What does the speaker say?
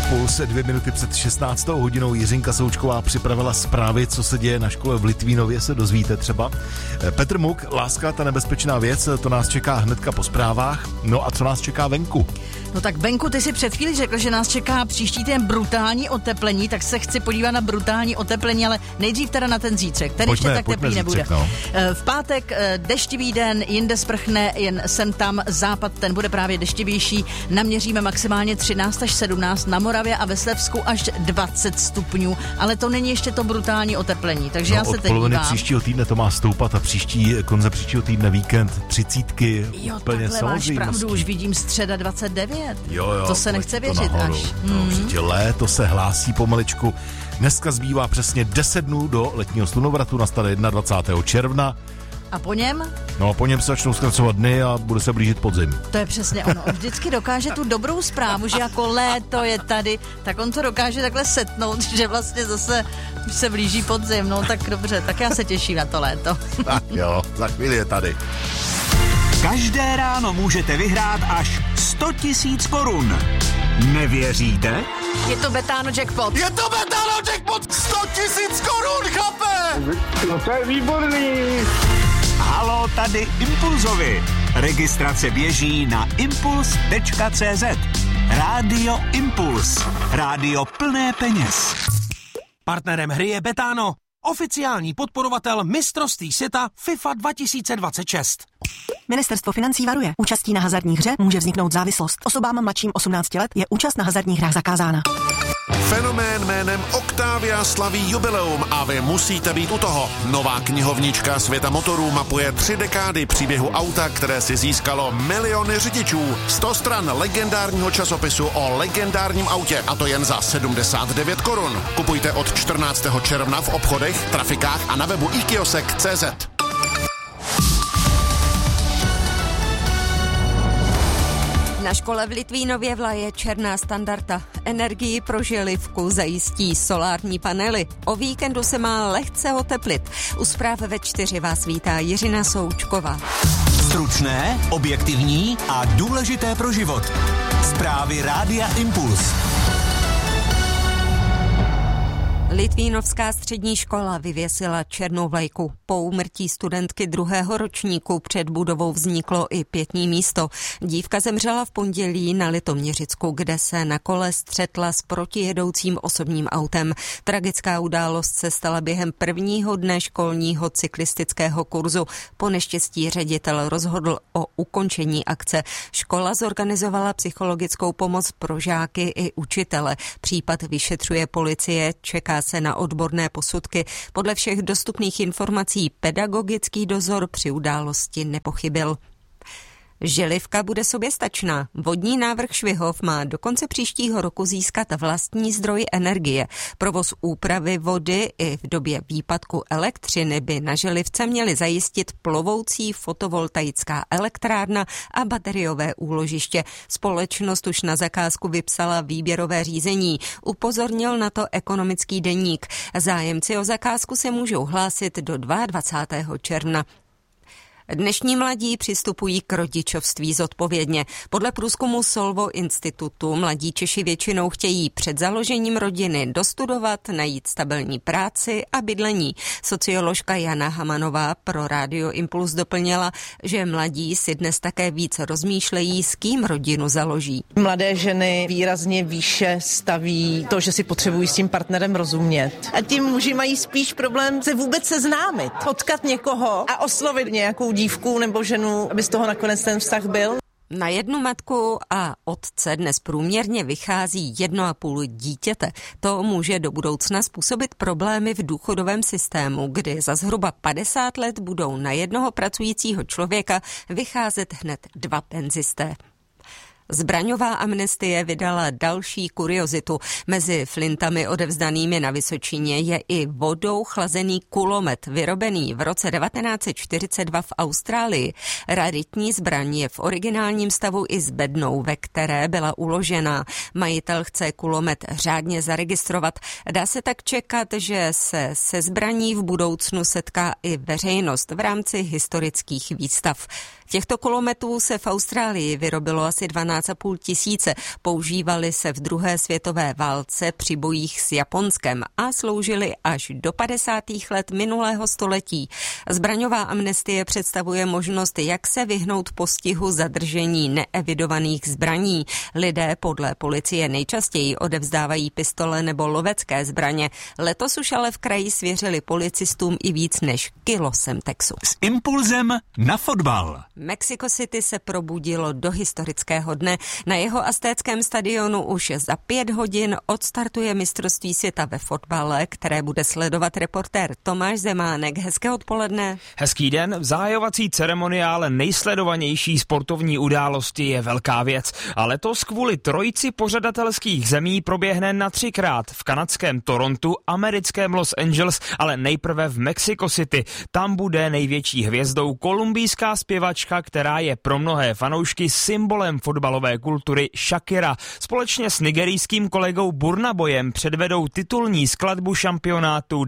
Impuls 2 minuty před 16. hodinou. Jiřinka Součková připravila zprávy, co se děje na škole v Litvínově, se dozvíte třeba. Petr Muk, Láska, ta nebezpečná věc, to nás čeká hnedka po zprávách. No a co nás čeká venku? No tak venku, ty si před chvíli řekl, že nás čeká příští týden brutální oteplení, tak se chci podívat na brutální oteplení, ale nejdřív teda na ten zítřek. Ten ještě tak teplý nebude. No. V pátek deštivý den, jinde sprchne, jen sem tam západ, ten bude právě deštivější. Naměříme maximálně 13 až 17, na Moravě a ve Slezsku až 20 stupňů, ale to není ještě to brutální oteplení, takže já se teď dívám. Od poloviny příštího týdne to má stoupat a konce příštího týdne víkend 30. Jo, takhle máš pravdu, už vidím středa 29. Jo, to se nechce věřit až. No, léto se hlásí pomaličku. Dneska zbývá přesně 10 dnů do letního slunovratu, nastane 21. června. A po něm? No a po něm se začnou zkracovat dny a bude se blížit podzim. To je přesně ono. On vždycky dokáže tu dobrou zprávu, že jako léto je tady, tak on to dokáže takhle setnout, že vlastně zase se blíží podzim. No tak dobře, tak já se těším na to léto. Tak jo, za chvíli je tady. Každé ráno můžete vyhrát až 100 000 korun. Nevěříte? Je to Betano jackpot. Je to Betano jackpot! 100 000 korun, chlape! No to je výborný. Halo, tady Impulzovi. Registrace běží na impuls.cz. Rádio Impuls. Rádio plné peněz. Partnerem hry je Betano, oficiální podporovatel mistrovství světa FIFA 2026. Ministerstvo financí varuje. Účastí na hazardní hře může vzniknout závislost. Osobám mladším 18 let je účast na hazardních hrách zakázána. Fenomén jménem Octavia slaví jubileum a vy musíte být u toho. Nová knihovnička světa motorů mapuje 3 dekády příběhu auta, které si získalo miliony řidičů. 100 stran legendárního časopisu o legendárním autě, a to jen za 79 korun. Kupujte od 14. června v obchodech, trafikách a na webu ikiosek.cz. Na škole v Litvínově vlaje černá standarda. Energii pro želivku zajistí solární panely. O víkendu se má lehce oteplit. U zpráv ve 4 vás vítá Jiřina Součková. Stručné, objektivní a důležité pro život. Zprávy Rádia Impuls. Litvínovská střední škola vyvěsila černou vlajku. Po úmrtí studentky 2. ročníku před budovou vzniklo i pietní místo. Dívka zemřela v pondělí na Litoměřicku, kde se na kole střetla s protijedoucím osobním autem. Tragická událost se stala během prvního dne školního cyklistického kurzu. Po neštěstí ředitel rozhodl o ukončení akce. Škola zorganizovala psychologickou pomoc pro žáky i učitele. Případ vyšetřuje policie, čeká se na odborné posudky. Podle všech dostupných informací pedagogický dozor při události nepochybil. Želivka bude soběstačná. Vodní návrh Švihov má do konce příštího roku získat vlastní zdroj energie. Provoz úpravy vody i v době výpadku elektřiny by na Želivce měly zajistit plovoucí fotovoltaická elektrárna a bateriové úložiště. Společnost už na zakázku vypsala výběrové řízení. Upozornil na to Ekonomický deník. Zájemci o zakázku se můžou hlásit do 22. června. Dnešní mladí přistupují k rodičovství zodpovědně. Podle průzkumu Solvo institutu mladí Češi většinou chtějí před založením rodiny dostudovat, najít stabilní práci a bydlení. Socioložka Jana Hamanová pro Rádio Impuls doplnila, že mladí si dnes také víc rozmýšlejí, s kým rodinu založí. Mladé ženy výrazně výše staví to, že si potřebují s tím partnerem rozumět. A ti muži mají spíš problém se vůbec seznámit, potkat někoho a oslovit nějakou dívku nebo ženu, aby z toho nakonec ten vztah byl. Na jednu matku a otce dnes průměrně vychází 1,5 dítěte. To může do budoucna způsobit problémy v důchodovém systému, kdy za zhruba 50 let budou na jednoho pracujícího člověka vycházet hned 2 penzisté. Zbraňová amnestie vydala další kuriozitu. Mezi flintami odevzdanými na Vysočině je i vodou chlazený kulomet, vyrobený v roce 1942 v Austrálii. Raritní zbraň je v originálním stavu i s bednou, ve které byla uložena. Majitel chce kulomet řádně zaregistrovat. Dá se tak čekat, že se zbraní v budoucnu setká i veřejnost v rámci historických výstav. Těchto kulometů se v Austrálii vyrobilo asi 12,5 tisíce. Používaly se v druhé světové válce při bojích s Japonskem a sloužily až do 50. let minulého století. Zbraňová amnestie představuje možnost, jak se vyhnout postihu zadržení neevidovaných zbraní. Lidé podle policie nejčastěji odevzdávají pistole nebo lovecké zbraně. Letos už ale v kraji svěřili policistům i víc než kilo Semtexu. S impulzem na fotbal. Mexico City se probudilo do historického dne. Na jeho aztéckém stadionu už za 5 hodin odstartuje mistrovství světa ve fotbale, které bude sledovat reportér Tomáš Zemánek. Hezké odpoledne. Hezký den. V zahajovací ceremoniále nejsledovanější sportovní události je velká věc. A letos kvůli trojici pořadatelských zemí proběhne na 3krát. V kanadském Torontu, americkém Los Angeles, ale nejprve v Mexico City. Tam bude největší hvězdou kolumbijská zpěvačka, která je pro mnohé fanoušky symbolem fotbalové kultury, Shakira. Společně s nigerijským kolegou Burna Boyem předvedou titulní skladbu šampionátu